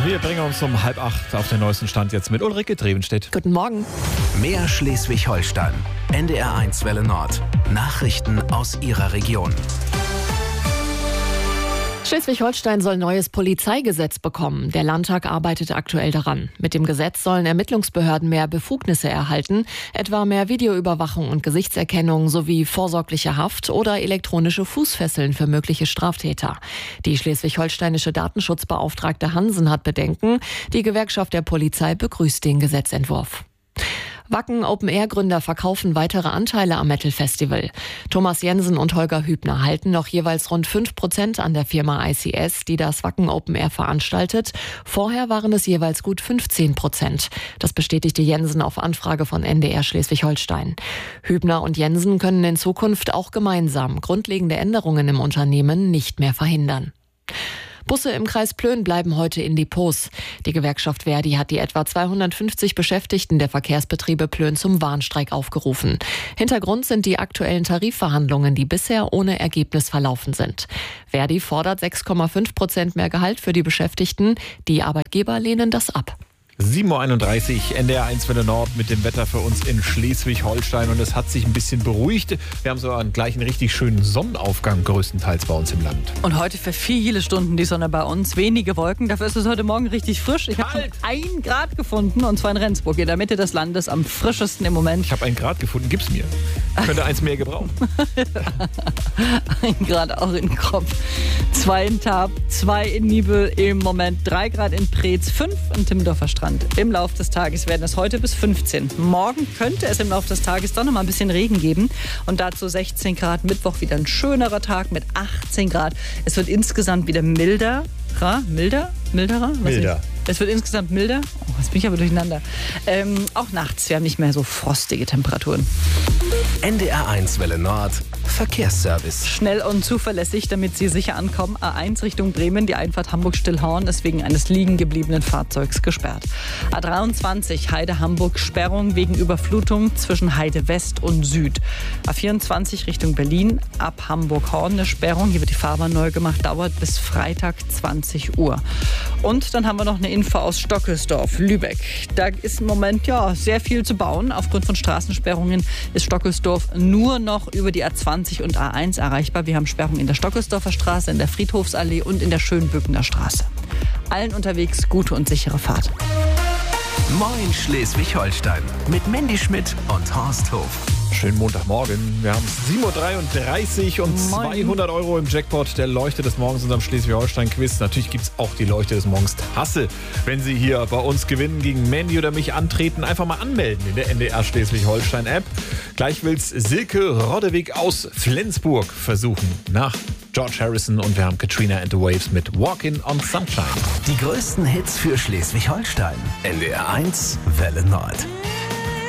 Wir bringen uns um 7:30 auf den neuesten Stand jetzt mit Ulrike Drevenstedt. Guten Morgen. Mehr Schleswig-Holstein. NDR1 Welle Nord. Nachrichten aus Ihrer Region. Schleswig-Holstein soll neues Polizeigesetz bekommen. Der Landtag arbeitet aktuell daran. Mit dem Gesetz sollen Ermittlungsbehörden mehr Befugnisse erhalten, etwa mehr Videoüberwachung und Gesichtserkennung sowie vorsorgliche Haft oder elektronische Fußfesseln für mögliche Straftäter. Die schleswig-holsteinische Datenschutzbeauftragte Hansen hat Bedenken. Die Gewerkschaft der Polizei begrüßt den Gesetzentwurf. Wacken Open-Air-Gründer verkaufen weitere Anteile am Metal-Festival. Thomas Jensen und Holger Hübner halten noch jeweils rund 5% an der Firma ICS, die das Wacken Open-Air veranstaltet. Vorher waren es jeweils gut 15%. Das bestätigte Jensen auf Anfrage von NDR Schleswig-Holstein. Hübner und Jensen können in Zukunft auch gemeinsam grundlegende Änderungen im Unternehmen nicht mehr verhindern. Busse im Kreis Plön bleiben heute in Depots. Die Gewerkschaft ver.di hat die etwa 250 Beschäftigten der Verkehrsbetriebe Plön zum Warnstreik aufgerufen. Hintergrund sind die aktuellen Tarifverhandlungen, die bisher ohne Ergebnis verlaufen sind. ver.di fordert 6,5% mehr Gehalt für die Beschäftigten. Die Arbeitgeber lehnen das ab. 7:31 Uhr, NDR1 Welle Nord mit dem Wetter für uns in Schleswig-Holstein. Und es hat sich ein bisschen beruhigt. Wir haben sogar gleich einen richtig schönen Sonnenaufgang größtenteils bei uns im Land. Und heute für viele Stunden die Sonne bei uns. Wenige Wolken, dafür ist es heute Morgen richtig frisch. Ich habe schon 1 Grad gefunden, und zwar in Rendsburg, in der Mitte des Landes, am frischesten im Moment. Ich habe 1 Grad gefunden, gib's mir. Ich könnte 1 mehr gebrauchen. 1 Grad auch in Kropf, 2 in Tarp, 2 in Nibel, im Moment 3 Grad in Preetz, 5 in Timmendorfer Strand. Im Laufe des Tages werden es heute bis 15. Morgen könnte es im Laufe des Tages doch noch mal ein bisschen Regen geben. Und dazu 16 Grad. Mittwoch wieder ein schönerer Tag mit 18 Grad. Es wird insgesamt wieder milderer? Milder. Es wird insgesamt milder. Oh, jetzt bin ich aber durcheinander. Auch nachts, wir haben nicht mehr so frostige Temperaturen. NDR1 Welle Nord. Verkehrsservice. Schnell und zuverlässig, damit Sie sicher ankommen. A1 Richtung Bremen, die Einfahrt Hamburg-Stillhorn ist wegen eines liegen gebliebenen Fahrzeugs gesperrt. A23 Heide-Hamburg, Sperrung wegen Überflutung zwischen Heide West und Süd. A24 Richtung Berlin, ab Hamburg-Horn eine Sperrung. Hier wird die Fahrbahn neu gemacht, dauert bis Freitag 20 Uhr. Und dann haben wir noch eine Info aus Stockelsdorf, Lübeck. Da ist im Moment sehr viel zu bauen. Aufgrund von Straßensperrungen ist Stockelsdorf nur noch über die A20 und A1 erreichbar. Wir haben Sperrungen in der Stockelsdorfer Straße, in der Friedhofsallee und in der Schönbückener Straße. Allen unterwegs gute und sichere Fahrt. Moin Schleswig-Holstein mit Mandy Schmidt und Horst Hof. Schönen Montagmorgen. Wir haben 7:33 Uhr und 200 € im Jackpot der Leuchte des Morgens in unserem Schleswig-Holstein-Quiz. Natürlich gibt es auch die Leuchte des Morgens Tasse. Wenn Sie hier bei uns gewinnen, gegen Mandy oder mich antreten, einfach mal anmelden in der NDR Schleswig-Holstein-App. Gleich will's Silke Roddewig aus Flensburg versuchen. Nach George Harrison, und wir haben Katrina and the Waves mit Walkin' on Sunshine. Die größten Hits für Schleswig-Holstein. NDR1 Welle Nord.